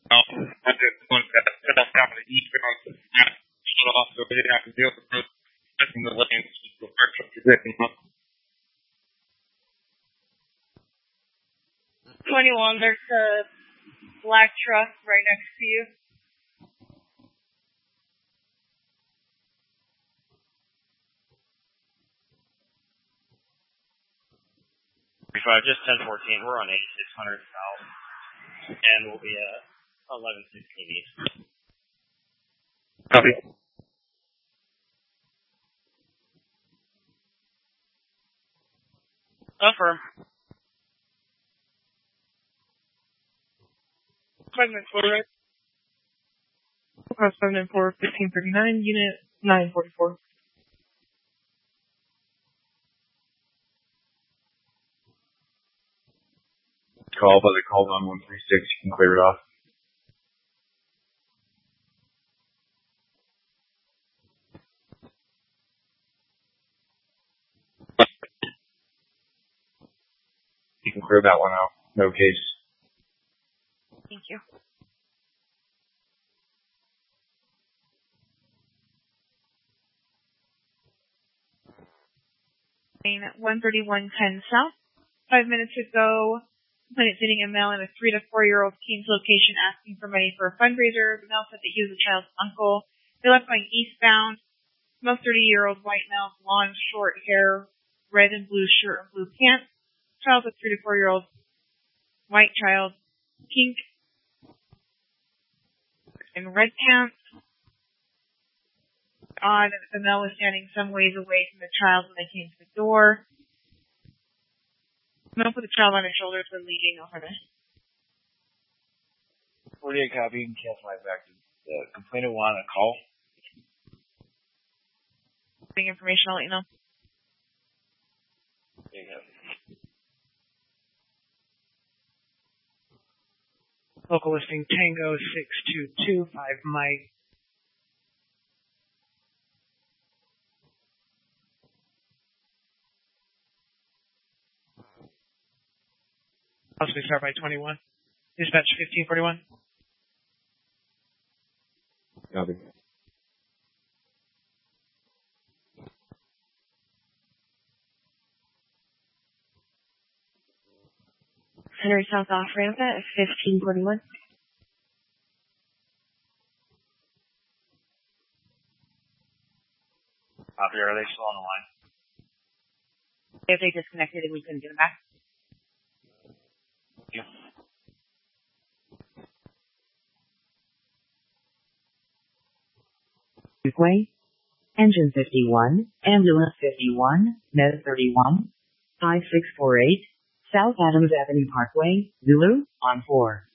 I just want to stop the eastbound off, so we didn't have to deal with the lanes. The first position. 21, there's a black truck right next to you. Just 1014. We're on 8600 south, and we'll be at 1116 east. Copy. Affirm. 594, right? Across 794, 1539, unit 944. Call, but they called on 136. You can clear it off. You can clear that one out. No case. Thank you. Lane 13110 south. 5 minutes ago, complainant sending a mail in a 3 to 4 year old teen's location asking for money for a fundraiser. The mail said that he was the child's uncle. They left going eastbound. Male 30-year-old white male, blonde, short hair, red and blue shirt and blue pants. Child, a 3 to 4 year old white child, pink and red pants. Odd that the male was standing some ways away from the child when they came to the door. The male put the child on his shoulders when leaving over there. 48 copy. You can cancel my back. The complainant want a call. Information, I'll let you know. There you go. Local listing Tango 6225 Mike. Possibly start by 21. Dispatch 1541. Copy. Henry South off ramp at 1541. Copy. Are they still on the line? If they disconnected and we couldn't get them back. Yeah. Parkway, Engine 51, Ambulance 51, Med 31, 5648, South Adams Avenue Parkway, Zulu, on 4.